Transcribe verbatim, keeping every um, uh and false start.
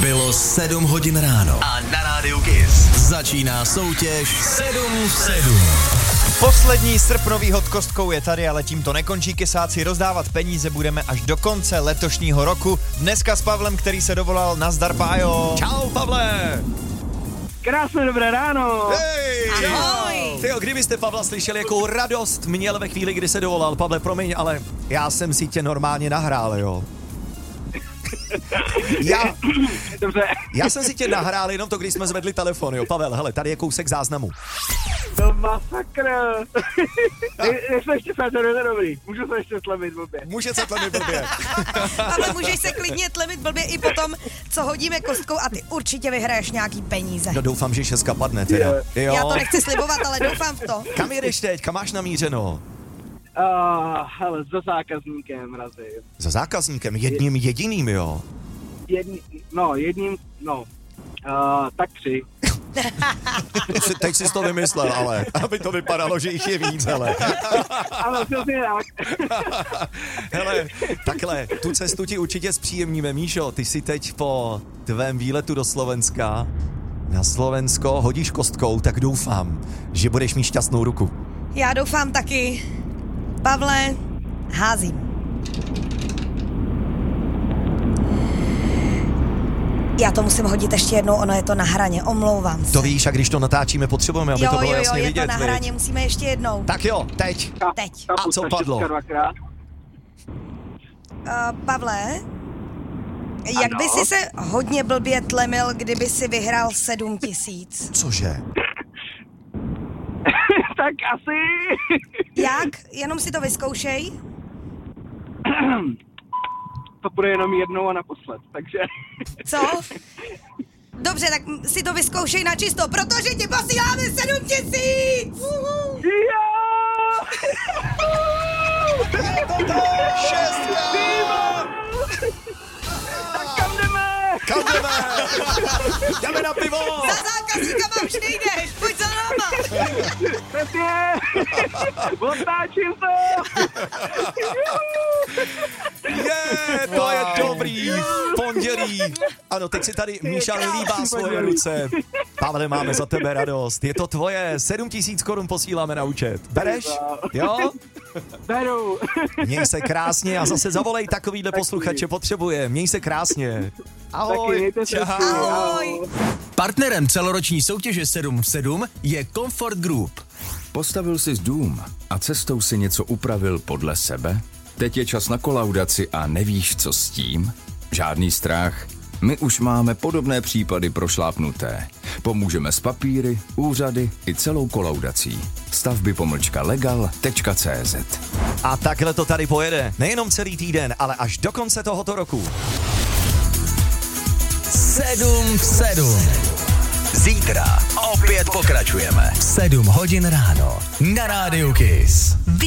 Bylo sedm hodin ráno a na rádiu Kiss začíná soutěž sedm v sedm. Poslední srpnový hod kostkou je tady, ale tím to nekončí, Kissáci. Rozdávat peníze budeme až do konce letošního roku. Dneska s Pavlem, který se dovolal. Nazdar, Pájo. Čau, Pavle. Krásné dobré ráno. Hej. Ahoj. Tyjo, kdybyste Pavla slyšeli, jakou radost měl ve chvíli, kdy se dovolal. Pavle, promiň, ale já jsem si tě normálně nahrál, jo. Já, Dobře. já jsem si tě nahrál jenom to, když jsme zvedli telefon, jo. Pavel, hele, tady je kousek záznamu. To masakr. Nejsme ještě fér, dobrý. Můžu se ještě tlemit blbě. Může se tlemit blbě. Ale můžeš se klidně tlemit blbě i potom, co hodíme kostkou a ty určitě vyhraješ nějaký peníze. No doufám, že šestka padne teda. Jo. Já to nechci slibovat, ale doufám v to. Kam jedeš teď? Kam máš namířeno? Uh, hele, za zákazníkem razy. Za zákazníkem, jedním jediným, jo. Jedni, no, jedním, no, uh, tak tři. Teď jsi to vymyslel, ale aby to vypadalo, že jich je víc, hele. Ano, přesně tak. Hele, takhle, tu cestu ti určitě zpříjemníme, Míšo, ty si teď po tvém výletu do Slovenska na Slovensko hodíš kostkou, tak doufám, že budeš mít šťastnou ruku. Já doufám taky. Pavle, házím. Já to musím hodit ještě jednou, ono je to na hraně, omlouvám se. To víš, a když to natáčíme, potřebujeme, aby jo, to bylo jo, jo, jasně je vidět. to na viď? hraně, musíme ještě jednou. Tak jo, teď. Teď. A co padlo? Uh, Uh, Pavle, jak Ano? by si se hodně blbě tlemil, kdyby si vyhrál sedm tisíc? Cože? tak asi. Jak? Jenom si to vyzkoušej. To bude jenom jednou a naposled, takže. Co? Dobře, tak si to vyzkoušej na čisto, protože ti posíláme sedm tisíc! Jo! Tak kam jdeme? Kam jdeme? Jdeme na pivo! Za zákazníkama už nejdeš, pojď za náma! Přesně! Otáčím to! Je, to je dobrý pondělí. Ano, teď si tady Míša líbá svoje ruce. Pavle, máme za tebe radost. Je to tvoje, sedm tisíc korun posíláme na účet. Bereš? Jo? Beru. Měj se krásně a zase zavolej takovýhle posluchače, potřebuje. Měj se krásně. Ahoj. Čau. Ahoj! Partnerem celoroční soutěže sedm v sedm je Comfort Group. Postavil jsi dům a cestou si něco upravil podle sebe? Teď je čas na kolaudaci a nevíš, co s tím? Žádný strach. My už máme podobné případy prošlápnuté. Pomůžeme s papíry, úřady i celou kolaudací. Stavby pomlčka legal tečka cé zet. A takhle to tady pojede. Nejenom celý týden, ale až do konce tohoto roku. sedm v sedm. Zítra opět pokračujeme. sedm hodin ráno na rádiu Kiss.